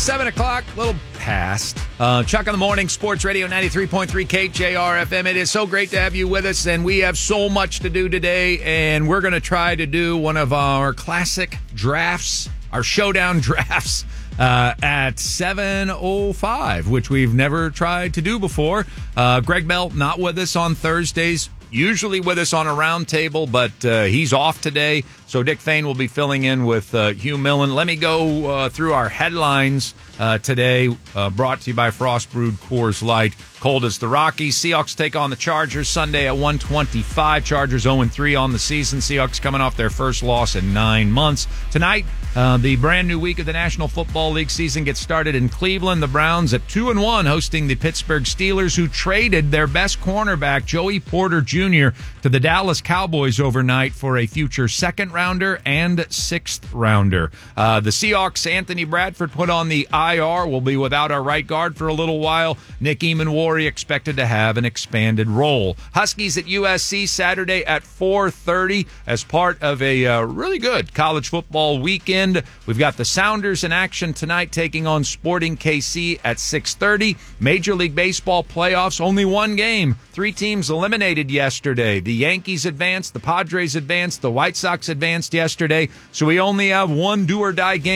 7 o'clock, a little past. Chuck in the Morning, Sports Radio 93.3 KJR FM. It is so great to have you with us, and we have so much to do today, and we're going to try to do one of our classic drafts, our showdown drafts, at 7:05, which we've never tried to do before. Greg Bell not with us on Thursdays. Usually with us on a round table, but he's off today, so Dick Fain will be filling in with Hugh Millen. Let me go through our headlines today, brought to you by Frost Brewed Coors Light. Cold as the Rockies. Seahawks take on the Chargers Sunday at 1:25. Chargers 0-3 on the season. Seahawks coming off their first loss in 9 months. Tonight, the brand new week of the National Football League season gets started in Cleveland. The Browns at 2-1 hosting the Pittsburgh Steelers, who traded their best cornerback, Joey Porter Jr., to the Dallas Cowboys overnight for a future second-rounder and sixth-rounder. The Seahawks, Anthony Bradford, put on the IR, will be without our right guard for a little while. Nick Eamon expected to have an expanded role. Huskies at USC Saturday at 4:30 as part of a really good college football weekend. We've got the Sounders in action tonight taking on Sporting KC at 6:30. Major League Baseball playoffs, only one game. 3 teams eliminated yesterday. The Yankees advanced, the Padres advanced, the White Sox advanced yesterday. So we only have one do-or-die game